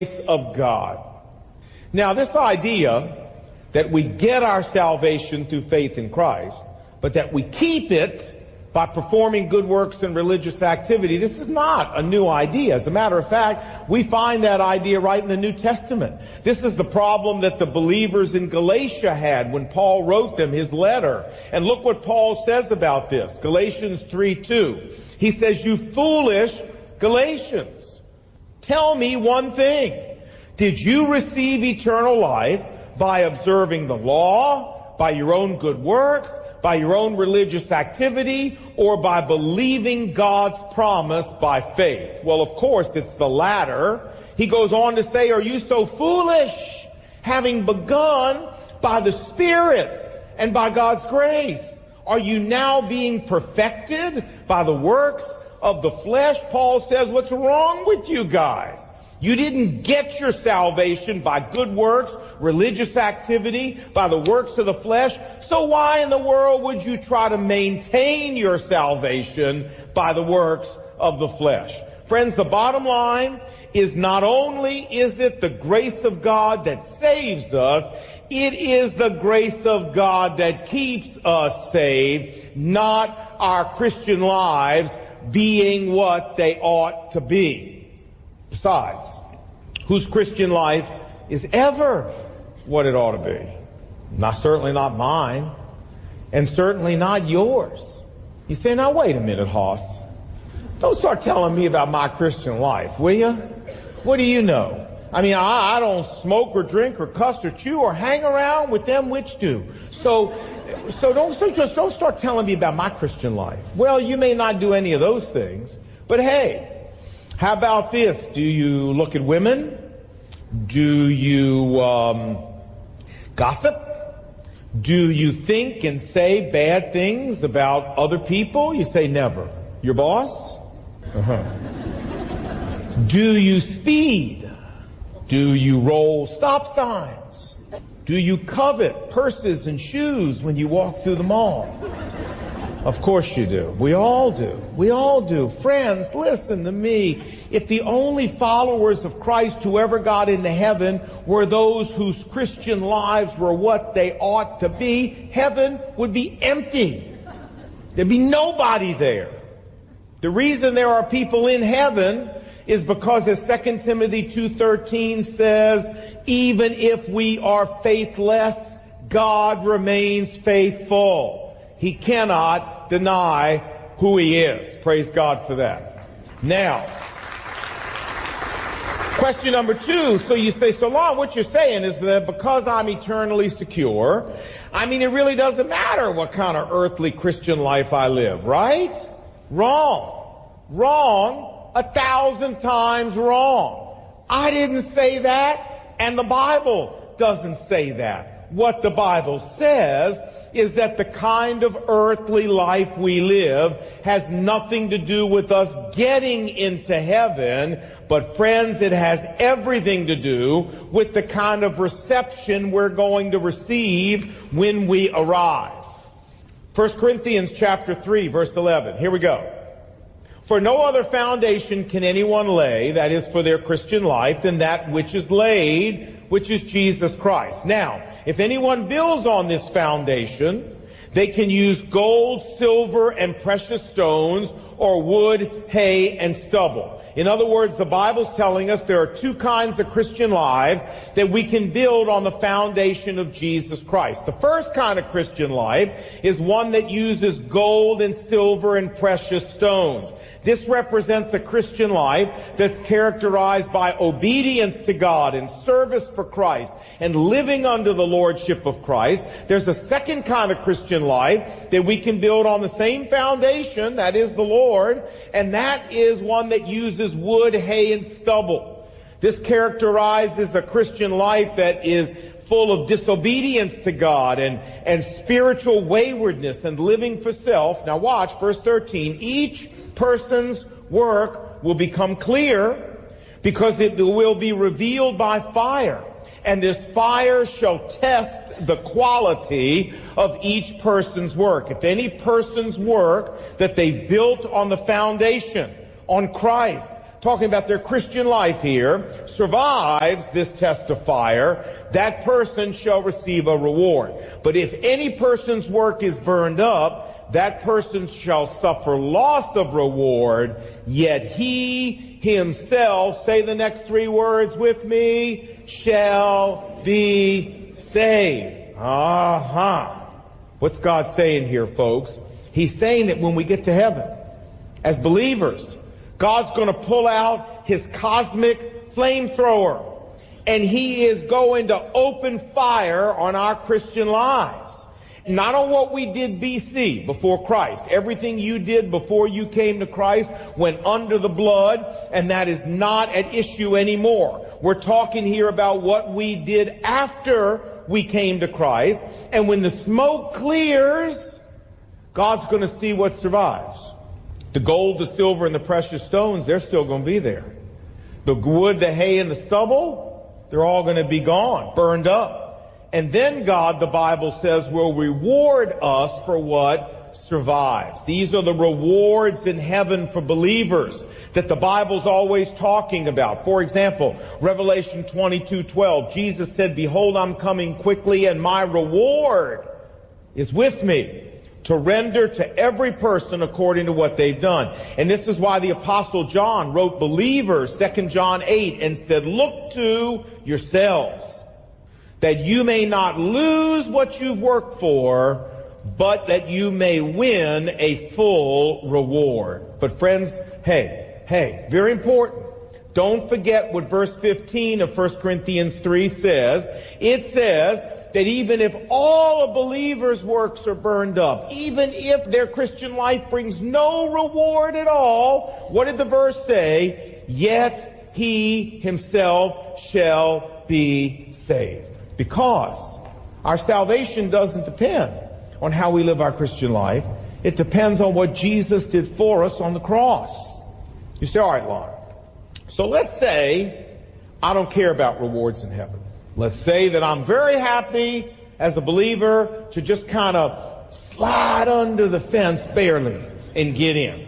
of God. Now, this idea that we get our salvation through faith in Christ, but that we keep it by performing good works and religious activity, this is not a new idea. As a matter of fact, we find that idea right in the New Testament. This is the problem that the believers in Galatia had when Paul wrote them his letter. And look what Paul says about this. Galatians 3:2. He says, "You foolish Galatians, tell me one thing. Did you receive eternal life by observing the law, by your own good works, by your own religious activity, or by believing God's promise by faith?" Well, of course, it's the latter. He goes on to say, "Are you so foolish, having begun by the Spirit and by God's grace? Are you now being perfected by the works of the flesh?" Paul says, what's wrong with you guys? You didn't get your salvation by good works, religious activity, by the works of the flesh. So why in the world would you try to maintain your salvation by the works of the flesh? Friends, the bottom line is not only is it the grace of God that saves us, it is the grace of God that keeps us saved, not our Christian lives being what they ought to be. Besides, whose Christian life is ever what it ought to be? Certainly not mine, and certainly not yours. You say, now wait a minute, Hoss. Don't start telling me about my Christian life, will you? What do you know? I mean, I don't smoke or drink or cuss or chew or hang around with them which do. So don't start telling me about my Christian life. Well, you may not do any of those things, but hey, how about this? Do you look at women? Do you gossip? Do you think and say bad things about other people? You say never. Your boss? Do you speed? Do you roll stop signs? Do you covet purses and shoes when you walk through the mall? Of course you do. We all do. We all do. Friends, listen to me. If the only followers of Christ who ever got into heaven were those whose Christian lives were what they ought to be, heaven would be empty. There'd be nobody there. The reason there are people in heaven is because, as 2 Timothy 2:13 says, even if we are faithless, God remains faithful. He cannot deny who He is. Praise God for that. Now, question number 2. So you say, so Lon, what you're saying is that because I'm eternally secure, I mean, it really doesn't matter what kind of earthly Christian life I live, right? Wrong. Wrong. 1,000 times wrong. I didn't say that, and the Bible doesn't say that. What the Bible says is that the kind of earthly life we live has nothing to do with us getting into heaven, but friends, it has everything to do with the kind of reception we're going to receive when we arrive. 1 Corinthians chapter 3, verse 11. Here we go. For no other foundation can anyone lay, that is for their Christian life, than that which is laid, which is Jesus Christ. Now, if anyone builds on this foundation, they can use gold, silver, and precious stones, or wood, hay, and stubble. In other words, the Bible's telling us there are 2 kinds of Christian lives that we can build on the foundation of Jesus Christ. The first kind of Christian life is one that uses gold and silver and precious stones. This represents a Christian life that's characterized by obedience to God and service for Christ and living under the lordship of Christ. There's a second kind of Christian life that we can build on the same foundation, that is the Lord, and that is one that uses wood, hay, and stubble. This characterizes a Christian life that is full of disobedience to God and spiritual waywardness and living for self. Now watch, verse 13. Each person's work will become clear because it will be revealed by fire. And this fire shall test the quality of each person's work. If any person's work that they've built on the foundation, on Christ, talking about their Christian life here, survives this test of fire, that person shall receive a reward. But if any person's work is burned up, that person shall suffer loss of reward, yet he himself, say the next three words with me, shall be saved. What's God saying here, folks? He's saying that when we get to heaven, as believers, God's going to pull out his cosmic flamethrower, and he is going to open fire on our Christian lives. Not on what we did BC, before Christ. Everything you did before you came to Christ went under the blood, and that is not at issue anymore. We're talking here about what we did after we came to Christ, and when the smoke clears, God's going to see what survives. The gold, the silver, and the precious stones, they're still going to be there. The wood, the hay, and the stubble, they're all going to be gone, burned up. And then God, the Bible says, will reward us for what survives. These are the rewards in heaven for believers that the Bible's always talking about. For example, Revelation 22:12, Jesus said, behold, I'm coming quickly, and my reward is with me, to render to every person according to what they've done. And this is why the Apostle John wrote believers, 2 John 8, and said, look to yourselves, that you may not lose what you've worked for, but that you may win a full reward. But friends, hey, very important. Don't forget what verse 15 of 1 Corinthians 3 says. It says that even if all a believer's works are burned up, even if their Christian life brings no reward at all, what did the verse say? Yet he himself shall be saved. Because our salvation doesn't depend on how we live our Christian life. It depends on what Jesus did for us on the cross. You say, all right, Lon. So let's say I don't care about rewards in heaven. Let's say that I'm very happy as a believer to just kind of slide under the fence barely and get in.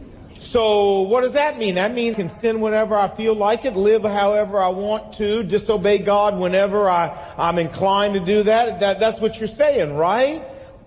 So what does that mean? That means I can sin whenever I feel like it, live however I want to, disobey God whenever I'm inclined to do that. That's what you're saying, right?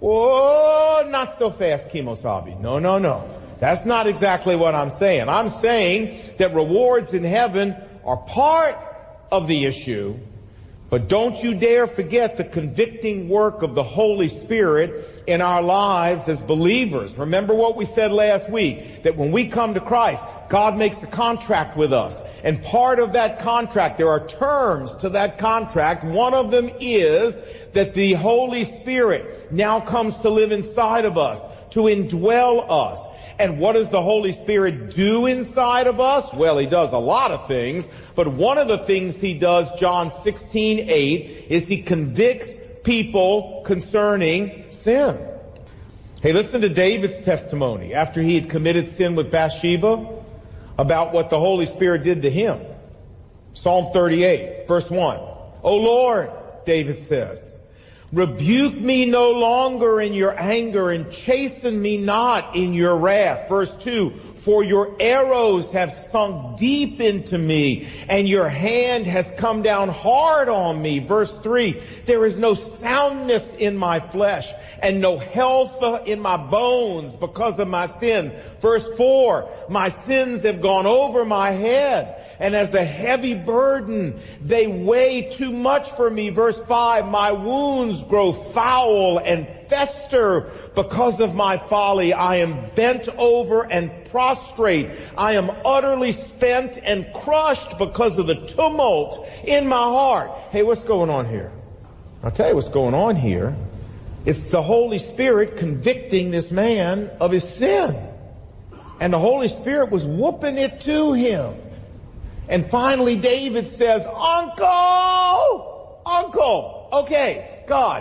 Oh, not so fast, Kemosabe. No. That's not exactly what I'm saying. I'm saying that rewards in heaven are part of the issue. But don't you dare forget the convicting work of the Holy Spirit in our lives as believers. Remember what we said last week, that when we come to Christ, God makes a contract with us. And part of that contract, there are terms to that contract. One of them is that the Holy Spirit now comes to live inside of us, to indwell us. And what does the Holy Spirit do inside of us? Well, he does a lot of things, but one of the things he does, John 16:8, is he convicts people concerning sin. Hey, listen to David's testimony after he had committed sin with Bathsheba about what the Holy Spirit did to him. Psalm 38, verse 1. O Lord, David says, rebuke me no longer in your anger, and chasten me not in your wrath. Verse 2, for your arrows have sunk deep into me, and your hand has come down hard on me. Verse 3, there is no soundness in my flesh, and no health in my bones because of my sin. Verse 4, my sins have gone over my head, and as a heavy burden, they weigh too much for me. Verse 5, my wounds grow foul and fester because of my folly. I am bent over and prostrate. I am utterly spent and crushed because of the tumult in my heart. Hey, what's going on here? I'll tell you what's going on here. It's the Holy Spirit convicting this man of his sin. And the Holy Spirit was whooping it to him. And finally, David says, Uncle, okay, God,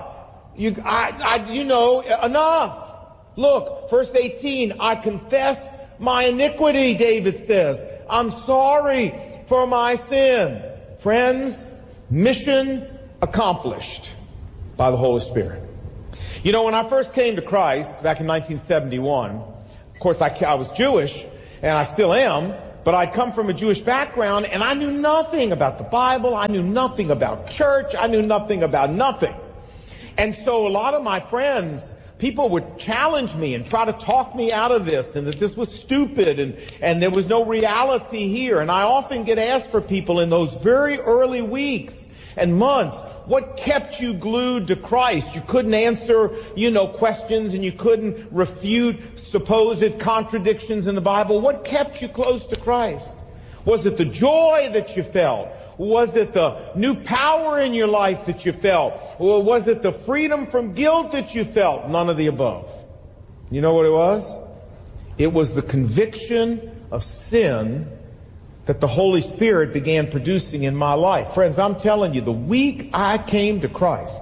enough. Look, verse 18, I confess my iniquity, David says. I'm sorry for my sin. Friends, mission accomplished by the Holy Spirit. You know, when I first came to Christ back in 1971, of course, I was Jewish, and I still am, But I'd come from a Jewish background, and I knew nothing about the Bible. I knew nothing about church. I knew nothing about nothing. And so a lot of my friends, people would challenge me and try to talk me out of this, and that this was stupid, and there was no reality here. And I often get asked for people in those very early weeks and months, what kept you glued to Christ? You couldn't answer, questions, and you couldn't refute supposed contradictions in the Bible. What kept you close to Christ? Was it the joy that you felt? Was it the new power in your life that you felt? Or was it the freedom from guilt that you felt? None of the above. You know what it was? It was the conviction of sin that the Holy Spirit began producing in my life. Friends, I'm telling you, the week I came to Christ,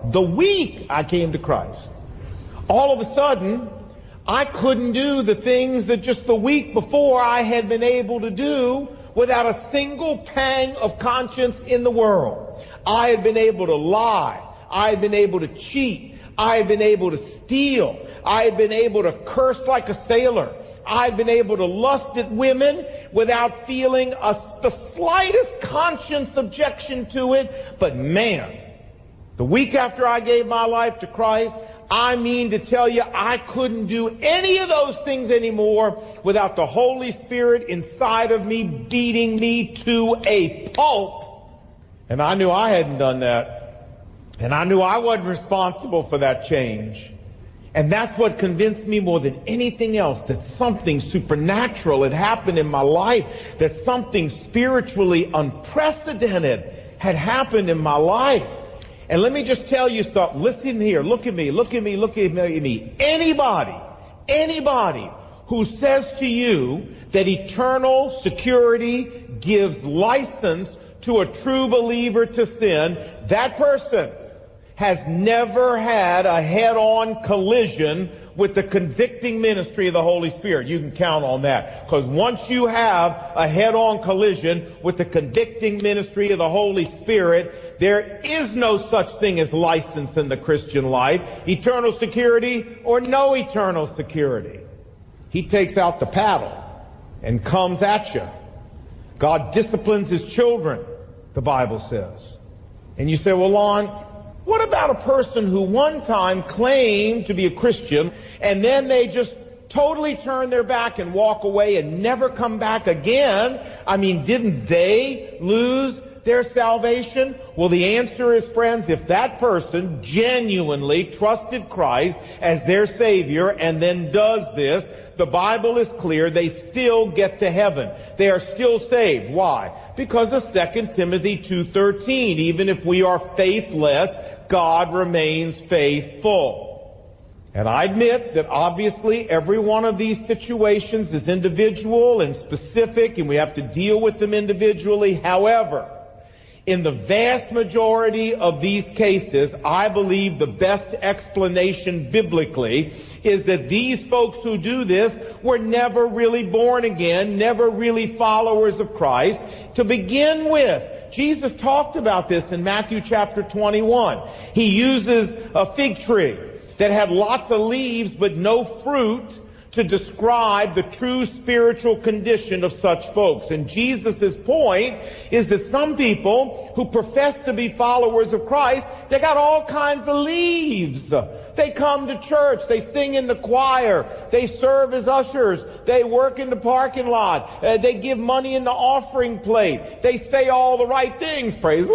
all of a sudden, I couldn't do the things that just the week before I had been able to do without a single pang of conscience in the world. I had been able to lie. I had been able to cheat. I had been able to steal. I had been able to curse like a sailor. I had been able to lust at women without feeling the slightest conscience objection to it. But man, the week after I gave my life to Christ, I mean to tell you, I couldn't do any of those things anymore without the Holy Spirit inside of me beating me to a pulp. And I knew I hadn't done that. And I knew I wasn't responsible for that change. And that's what convinced me more than anything else that something supernatural had happened in my life, that something spiritually unprecedented had happened in my life. And let me just tell you something. Listen here. Look at me. Anybody who says to you that eternal security gives license to a true believer to sin, that person has never had a head-on collision with the convicting ministry of the Holy Spirit. You can count on that. Because once you have a head-on collision with the convicting ministry of the Holy Spirit, there is no such thing as license in the Christian life. Eternal security or no eternal security. He takes out the paddle and comes at you. God disciplines His children, the Bible says. And you say, well, Lon, what about a person who one time claimed to be a Christian and then they just totally turn their back and walk away and never come back again? I mean, didn't they lose their salvation? Well, the answer is, friends, if that person genuinely trusted Christ as their Savior and then does this, the Bible is clear, they still get to heaven. They are still saved. Why? Because of 2 Timothy 2:13. Even if we are faithless, God remains faithful. And I admit that obviously every one of these situations is individual and specific, and we have to deal with them individually. However, in the vast majority of these cases, I believe the best explanation biblically is that these folks who do this were never really born again, never really followers of Christ to begin with. Jesus talked about this in Matthew chapter 21. He uses a fig tree that had lots of leaves but no fruit to describe the true spiritual condition of such folks. And Jesus' point is that some people who profess to be followers of Christ, they got all kinds of leaves. They come to church, they sing in the choir, they serve as ushers, they work in the parking lot, they give money in the offering plate, they say all the right things, praise the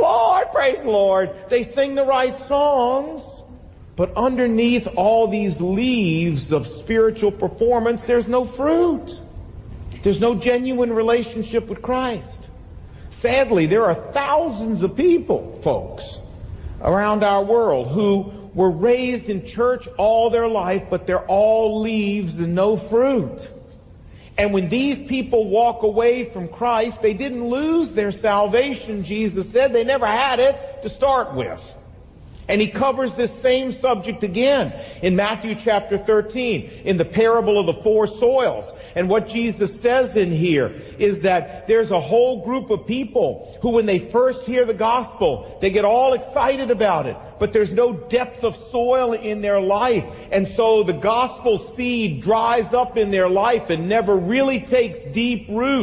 Lord, they sing the right songs. But underneath all these leaves of spiritual performance, there's no fruit. There's no genuine relationship with Christ. Sadly, there are thousands of people, folks, around our world who were raised in church all their life, but they're all leaves and no fruit. And when these people walk away from Christ, they didn't lose their salvation, Jesus said. They never had it to start with. And he covers this same subject again in Matthew chapter 13, in the parable of the four soils. And what Jesus says in here is that there's a whole group of people who, when they first hear the gospel, they get all excited about it. But there's no depth of soil in their life. And so the gospel seed dries up in their life and never really takes deep root.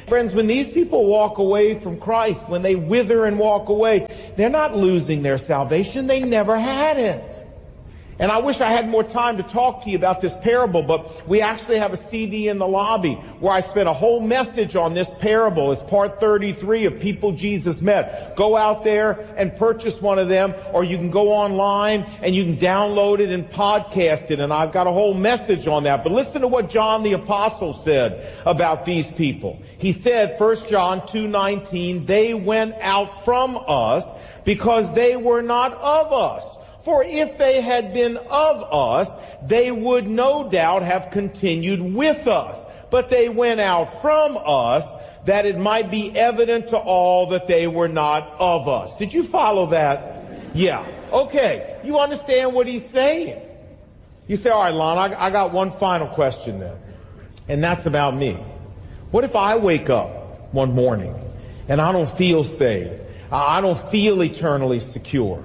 Friends, when these people walk away from Christ, when they wither and walk away, they're not losing their salvation. They never had it. And I wish I had more time to talk to you about this parable, but we actually have a CD in the lobby where I spent a whole message on this parable. It's part 33 of People Jesus Met. Go out there and purchase one of them, or you can go online and you can download it and podcast it, and I've got a whole message on that. But listen to what John the Apostle said about these people. He said, 1 John 2:19, they went out from us because they were not of us. For if they had been of us, they would no doubt have continued with us. But they went out from us, that it might be evident to all that they were not of us. Did you follow that? Yeah. Okay. You understand what he's saying? You say, all right, Lon, I got one final question then. And that's about me. What if I wake up one morning and I don't feel saved? I don't feel eternally secure.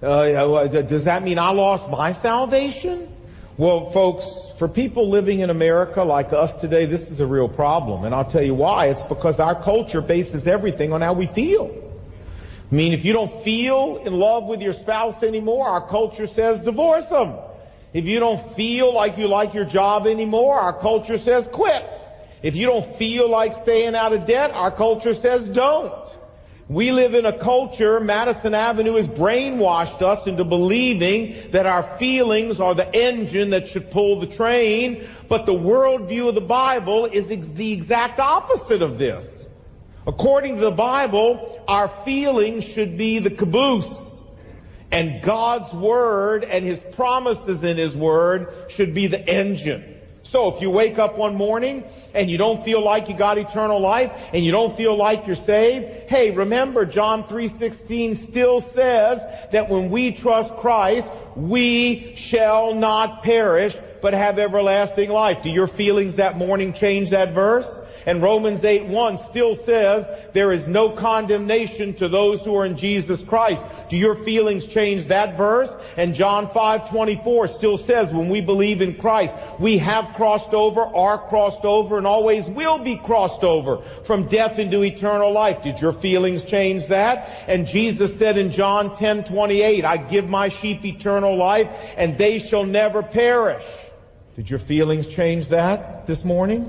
Does that mean I lost my salvation? Well, folks, for people living in America like us today, this is a real problem. And I'll tell you why. It's because our culture bases everything on how we feel. I mean, if you don't feel in love with your spouse anymore, our culture says divorce them. If you don't feel like you like your job anymore, our culture says quit. If you don't feel like staying out of debt, our culture says don't. We live in a culture, Madison Avenue has brainwashed us into believing that our feelings are the engine that should pull the train, but the worldview of the Bible is the exact opposite of this. According to the Bible, our feelings should be the caboose, and God's Word and His promises in His Word should be the engine. So if you wake up one morning and you don't feel like you got eternal life and you don't feel like you're saved, hey, remember John 3:16 still says that when we trust Christ, we shall not perish but have everlasting life. Do your feelings that morning change that verse? And Romans 8:1 still says there is no condemnation to those who are in Jesus Christ. Do your feelings change that verse? And John 5:24 still says when we believe in Christ, we have crossed over, are crossed over, and always will be crossed over from death into eternal life. Did your feelings change that? And Jesus said in John 10:28, I give my sheep eternal life, and they shall never perish. Did your feelings change that this morning?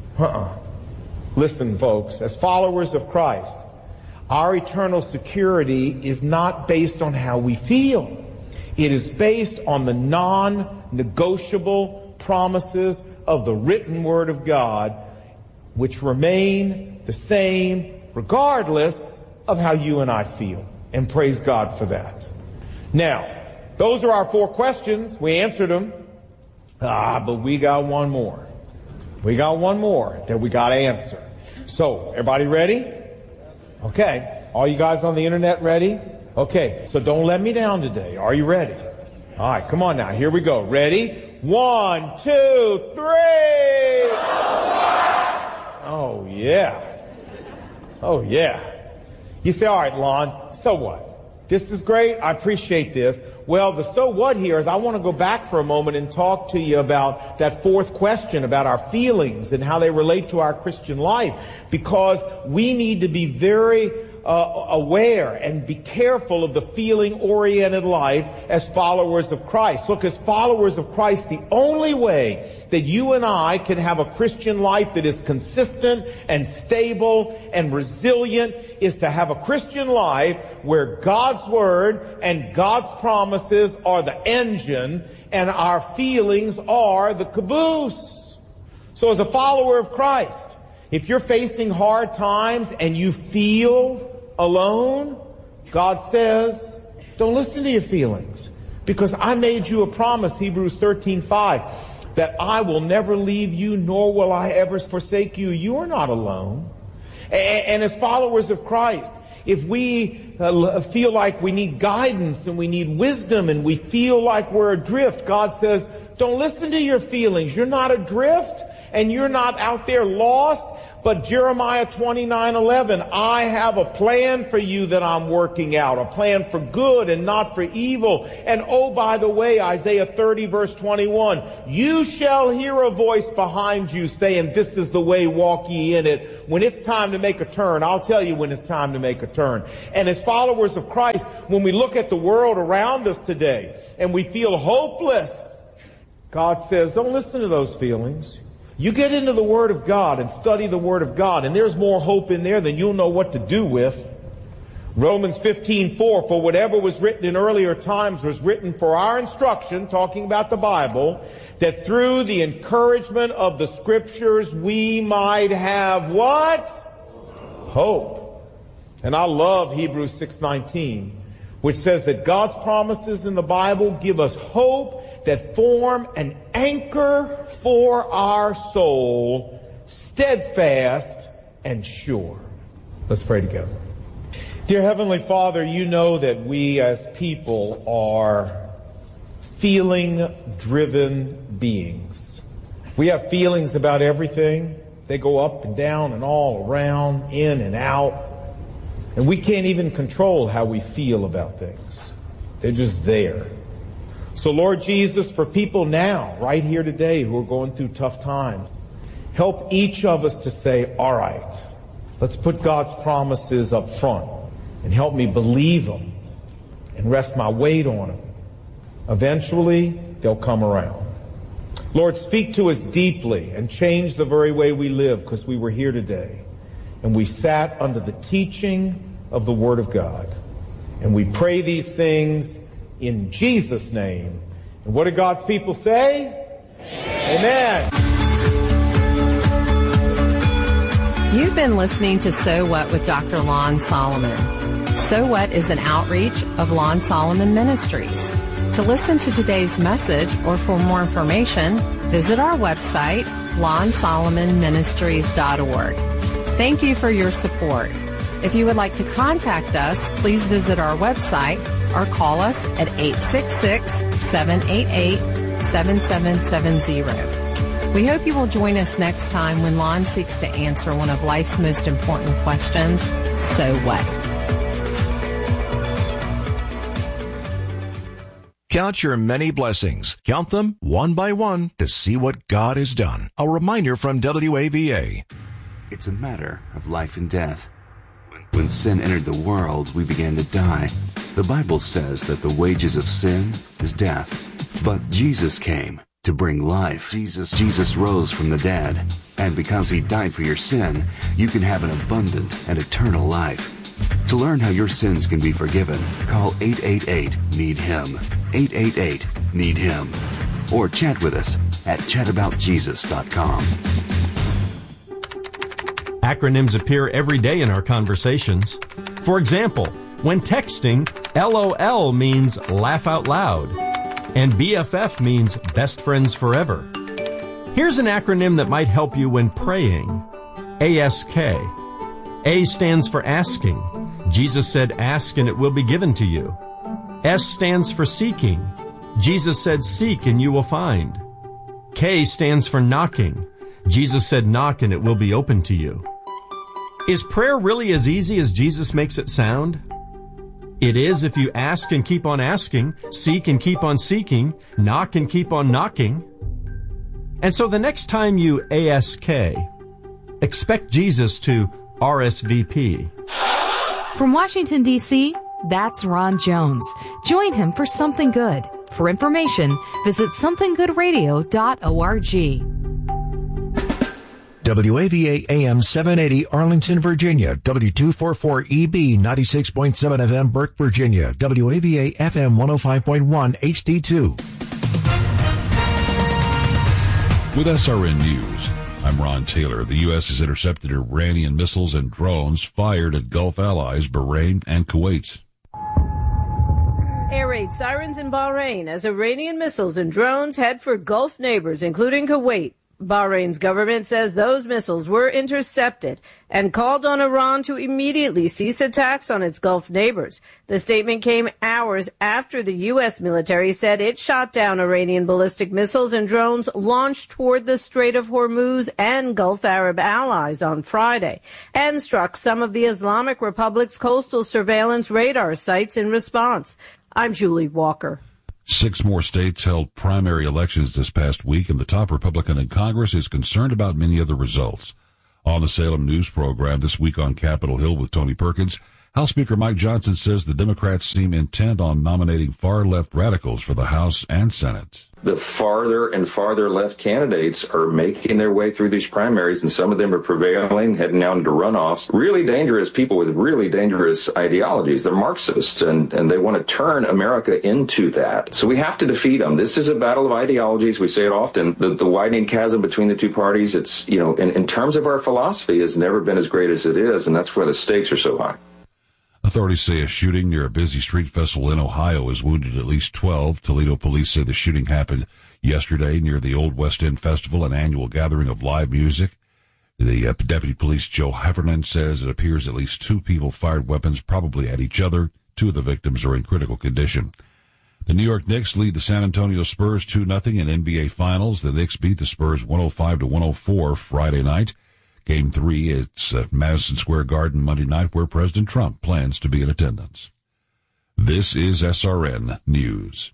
Listen, folks, as followers of Christ, our eternal security is not based on how we feel. It is based on the non-negotiable promises of the written Word of God, which remain the same regardless of how you and I feel. And praise God for that. Now, those are our 4 questions. We answered them. But we got one more. We got one more that we got to answer. So, everybody ready? Okay. All you guys on the internet ready? Okay. So don't let me down today. Are you ready? All right. Come on now. Here we go. Ready? 1, 2, 3. Oh, yeah. Oh, yeah. You say, all right, Lon, so what? This is great. I appreciate this. Well, the so what here is I want to go back for a moment and talk to you about that 4th question about our feelings and how they relate to our Christian life, because we need to be very aware and be careful of the feeling-oriented life as followers of Christ. Look, as followers of Christ, the only way that you and I can have a Christian life that is consistent and stable and resilient is to have a Christian life where God's Word and God's promises are the engine and our feelings are the caboose. So as a follower of Christ, if you're facing hard times and you feel alone, God says, don't listen to your feelings, because I made you a promise, Hebrews 13:5, that I will never leave you, nor will I ever forsake you. You are not alone. And as followers of Christ, if we feel like we need guidance and we need wisdom and we feel like we're adrift, God says, don't listen to your feelings. You're not adrift and you're not out there lost. But Jeremiah 29:11, I have a plan for you that I'm working out, a plan for good and not for evil. And oh, by the way, Isaiah 30 verse 21, you shall hear a voice behind you saying, this is the way, walk ye in it. When it's time to make a turn, I'll tell you when it's time to make a turn. And as followers of Christ, when we look at the world around us today and we feel hopeless, God says, don't listen to those feelings. You get into the Word of God and study the Word of God, and there's more hope in there than you'll know what to do with. Romans 15:4, for whatever was written in earlier times was written for our instruction, talking about the Bible, that through the encouragement of the Scriptures we might have what? Hope. And I love Hebrews 6:19, which says that God's promises in the Bible give us hope that form an anchor for our soul, steadfast and sure. Let's pray together. Dear Heavenly Father, you know that we as people are feeling-driven beings. We have feelings about everything. They go up and down and all around, in and out. And we can't even control how we feel about things. They're just there. So Lord Jesus, for people now, right here today, who are going through tough times, help each of us to say, all right, let's put God's promises up front and help me believe them and rest my weight on them. Eventually, they'll come around. Lord, speak to us deeply and change the very way we live, because we were here today and we sat under the teaching of the Word of God. And we pray these things in Jesus' name. And what do God's people say? Amen. You've been listening to So What with Dr. Lon Solomon. So What is an outreach of Lon Solomon Ministries. To listen to today's message or for more information, visit our website, lonsolomonministries.org. Thank you for your support. If you would like to contact us, please visit our website or call us at 866-788-7770. We hope you will join us next time when Lon seeks to answer one of life's most important questions, so what? Count your many blessings. Count them one by one to see what God has done. A reminder from WAVA. It's a matter of life and death. When sin entered the world, we began to die. The Bible says that the wages of sin is death. But Jesus came to bring life. Jesus rose from the dead. And because he died for your sin, you can have an abundant and eternal life. To learn how your sins can be forgiven, call 888-NEED-HIM. 888-NEED-HIM. Or chat with us at chataboutjesus.com. Acronyms appear every day in our conversations. For example, when texting, LOL means laugh out loud, and BFF means best friends forever. Here's an acronym that might help you when praying. ASK. A stands for asking. Jesus said, ask and it will be given to you. S stands for seeking. Jesus said, seek and you will find. K stands for knocking. Jesus said, knock and it will be open to you. Is prayer really as easy as Jesus makes it sound? It is if you ask and keep on asking, seek and keep on seeking, knock and keep on knocking. And so the next time you ASK, expect Jesus to RSVP. From Washington, D.C., that's Ron Jones. Join him for Something Good. For information, visit somethinggoodradio.org. WAVA AM 780 Arlington, Virginia. W244EB 96.7 FM Burke, Virginia. WAVA FM 105.1 HD2. With SRN News, I'm Ron Taylor. The U.S. has intercepted Iranian missiles and drones fired at Gulf allies Bahrain and Kuwait. Air raid sirens in Bahrain as Iranian missiles and drones head for Gulf neighbors, including Kuwait. Bahrain's government says those missiles were intercepted and called on Iran to immediately cease attacks on its Gulf neighbors. The statement came hours after the U.S. military said it shot down Iranian ballistic missiles and drones launched toward the Strait of Hormuz and Gulf Arab allies on Friday, and struck some of the Islamic Republic's coastal surveillance radar sites in response. I'm Julie Walker. 6 more states held primary elections this past week, and the top Republican in Congress is concerned about many of the results. On the Salem News program this week on Capitol Hill with Tony Perkins, House Speaker Mike Johnson says the Democrats seem intent on nominating far-left radicals for the House and Senate. The farther and farther left candidates are making their way through these primaries, and some of them are prevailing, heading out into runoffs. Really dangerous people with really dangerous ideologies. They're Marxists, and they want to turn America into that. So we have to defeat them. This is a battle of ideologies. We say it often. The widening chasm between the two parties, it's, in terms of our philosophy, has never been as great as it is, and that's where the stakes are so high. Authorities say a shooting near a busy street festival in Ohio has wounded at least 12. Toledo police say the shooting happened yesterday near the Old West End Festival, an annual gathering of live music. The Deputy Police Joe Heffernan says it appears at least 2 people fired weapons, probably at each other. 2 of the victims are in critical condition. The New York Knicks lead the San Antonio Spurs 2-0 in NBA Finals. The Knicks beat the Spurs 105-104 Friday night. Game 3, it's at Madison Square Garden Monday night, where President Trump plans to be in attendance. This is SRN News.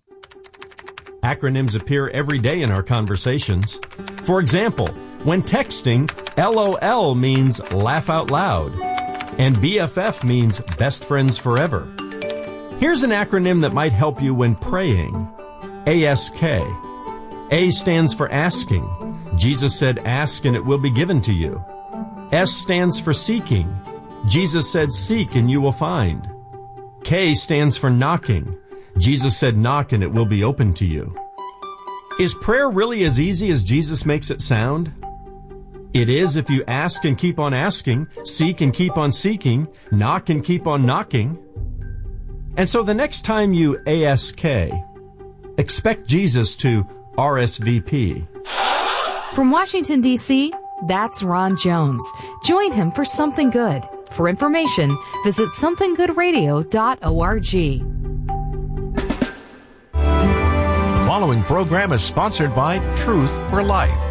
Acronyms appear every day in our conversations. For example, when texting, LOL means laugh out loud, and BFF means best friends forever. Here's an acronym that might help you when praying. ASK. A stands for asking. Jesus said, ask and it will be given to you. S stands for seeking. Jesus said, seek and you will find. K stands for knocking. Jesus said, knock and it will be open to you. Is prayer really as easy as Jesus makes it sound? It is if you ask and keep on asking, seek and keep on seeking, knock and keep on knocking. And so the next time you ASK, expect Jesus to RSVP. From Washington, D.C., that's Ron Jones. Join him for Something Good. For information, visit somethinggoodradio.org. The following program is sponsored by Truth for Life.